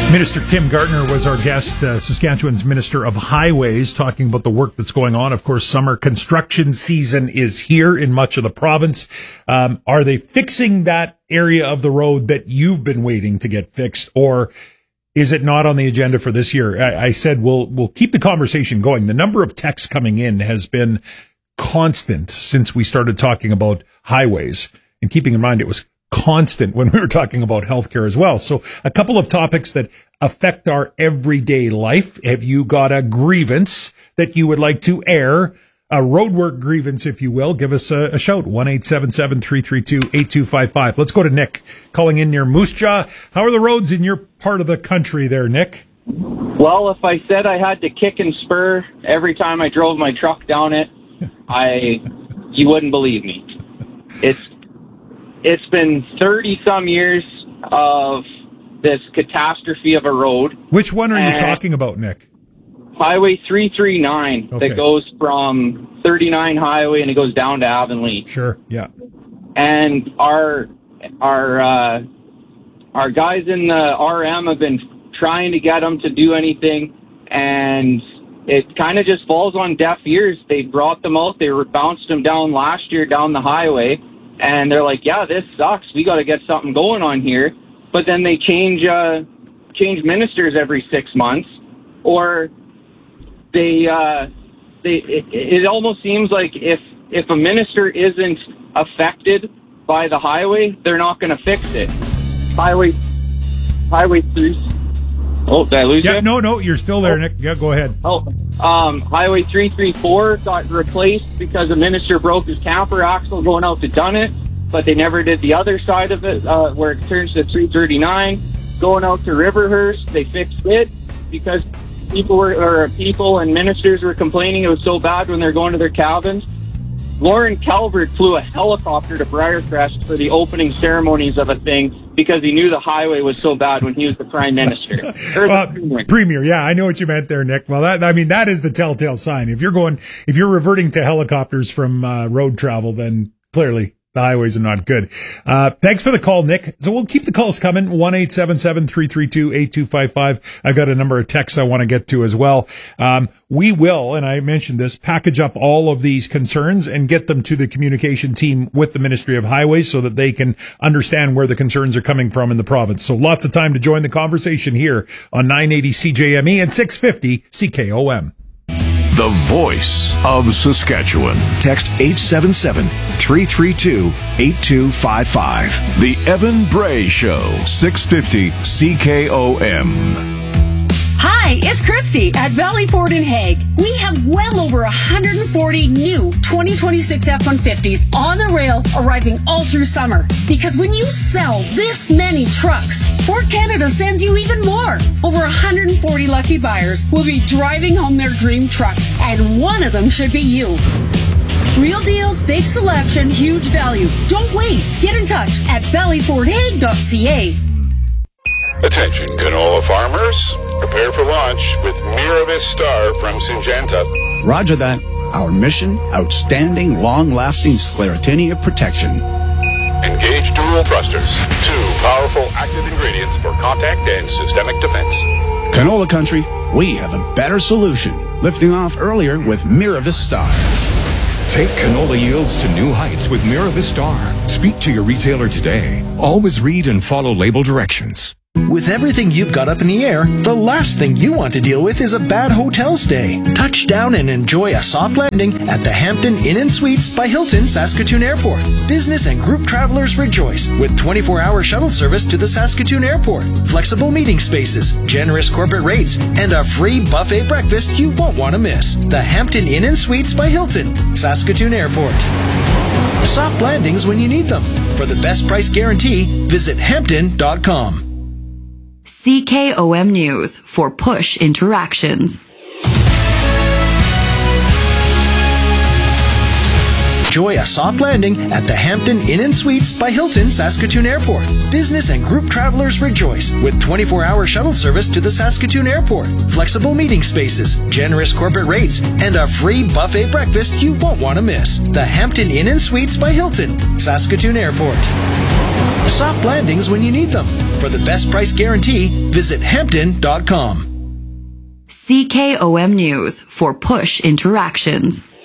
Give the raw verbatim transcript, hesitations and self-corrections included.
Minister Kim Gardner was our guest, uh, Saskatchewan's Minister of Highways, talking about the work that's going on. Of course, summer construction season is here in much of the province. Um, are they fixing that area of the road that you've been waiting to get fixed, or is it not on the agenda for this year? I, I said we'll we'll keep the conversation going. The number of texts coming in has been constant since we started talking about highways, and keeping in mind it was constant when we were talking about healthcare as well. So a couple of topics that affect our everyday life. Have you got a grievance that you would like to air? A roadwork grievance, if you will. Give us a, a shout. one eight seven seven, three three two, eight two five five. Let's go to Nick, calling in near Moose Jaw. How are the roads in your part of the country there, Nick? Well, if I said I had to kick and spur every time I drove my truck down it, I you wouldn't believe me. It's It's been thirty-some years of this catastrophe of a road. Which one are you talking about, Nick? Highway three thirty-nine Okay. that goes from thirty-nine Highway and it goes down to Avonlea. Sure, yeah. And our our uh, our guys in the R M have been trying to get them to do anything, and it kind of just falls on deaf ears. They brought them out. They bounced them down last year down the highway. And they're like, yeah, this sucks. We got to get something going on here. But then they change uh, change ministers every six months, or they uh, they. It, it almost seems like if if a minister isn't affected by the highway, they're not going to fix it. Highway, highway three. Oh, did I lose Yeah, you? no, no, you're still there, Oh. Nick. Yeah, go ahead. Oh, um, Highway three thirty-four got replaced because a minister broke his camper axle going out to Dunnett, but they never did the other side of it, uh, where it turns to three thirty-nine. Going out to Riverhurst, they fixed it because people were, or people and ministers were complaining it was so bad when they're going to their cabins. Lauren Calvert flew a helicopter to Briarcrest for the opening ceremonies of a thing because he knew the highway was so bad when he was the prime minister. Or the Well, premier. Premier, yeah, I know what you meant there, Nick. Well, that, I mean, that is the telltale sign. If you're going, if you're reverting to helicopters from uh, road travel, then clearly the highways are not good. Uh, thanks for the call, Nick. So we'll keep the calls coming. one eight seven seven, three three two, eight two five five. I've got a number of texts I want to get to as well. Um, we will, and I mentioned this, package up all of these concerns and get them to the communication team with the Ministry of Highways so that they can understand where the concerns are coming from in the province. So lots of time to join the conversation here on nine eighty C J M E and six fifty C K O M. The voice of Saskatchewan. Text eight seven seven, three three two, eight two five five. The Evan Bray Show, six fifty C K O M. Hi, it's Christy at Valley Ford in Hague. We have well over one hundred forty new twenty twenty-six F one fifties on the rail arriving all through summer. Because when you sell this many trucks, Ford Canada sends you even more. Over one hundred forty lucky buyers will be driving home their dream truck, and one of them should be you. Real deals, big selection, huge value. Don't wait. Get in touch at valley ford hague dot c a. Attention, canola farmers. Prepare for launch with Miravis Star from Syngenta. Roger that. Our mission, outstanding, long-lasting sclerotinia protection. Engage dual thrusters. Two powerful active ingredients for contact and systemic defense. Canola country, we have a better solution. Lifting off earlier with Miravis Star. Take canola yields to new heights with Miravis Star. Speak to your retailer today. Always read and follow label directions. With everything you've got up in the air, the last thing you want to deal with is a bad hotel stay. Touch down and enjoy a soft landing at the Hampton Inn and Suites by Hilton Saskatoon Airport. Business and group travelers rejoice with twenty-four hour shuttle service to the Saskatoon Airport, flexible meeting spaces, generous corporate rates, and a free buffet breakfast you won't want to miss. The Hampton Inn and Suites by Hilton, Saskatoon Airport. Soft landings when you need them. For the best price guarantee, visit hampton dot com. C K O M News for Push Interactions. Enjoy a soft landing at the Hampton Inn and Suites by Hilton Saskatoon Airport. Business and group travelers rejoice with twenty-four hour shuttle service to the Saskatoon Airport, flexible meeting spaces, generous corporate rates, and a free buffet breakfast you won't want to miss. The Hampton Inn and Suites by Hilton, Saskatoon Airport. Soft landings when you need them. For the best price guarantee, visit Hampton dot com. C K O M News for Push Interactions.